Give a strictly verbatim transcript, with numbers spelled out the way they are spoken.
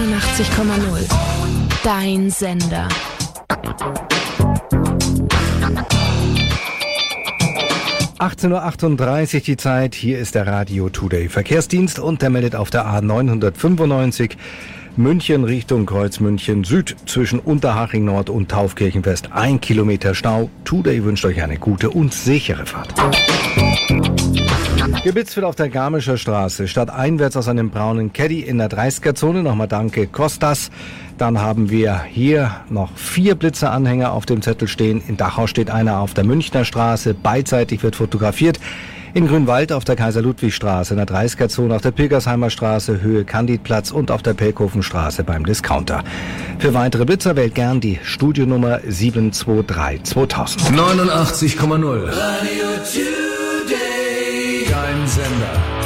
neunundachtzig Komma null. Dein Sender. achtzehn Uhr achtunddreißig die Zeit, hier ist der Radio Today Verkehrsdienst und der meldet auf der A neunhundertfünfundneunzig München Richtung Kreuzmünchen Süd zwischen Unterhaching Nord und Taufkirchen West. Ein Kilometer Stau. Today wünscht euch eine gute und sichere Fahrt. Gebitzville auf der Garmischer Straße, stadteinwärts aus einem braunen Caddy in der dreißiger-Zone. Nochmal danke Kostas. Dann haben wir hier noch vier Blitzeranhänger auf dem Zettel stehen. In Dachau steht einer auf der Münchner Straße. Beidseitig wird fotografiert. In Grünwald auf der Kaiser-Ludwig-Straße, in der dreißiger-Zone auf der Pilgersheimer Straße, Höhe Kandidplatz und auf der Pelkhofenstraße beim Discounter. Für weitere Blitzer wählt gern die Studionummer sieben zwei drei zweitausend. neunundachtzig Komma null. Radio Today. Dein Sender.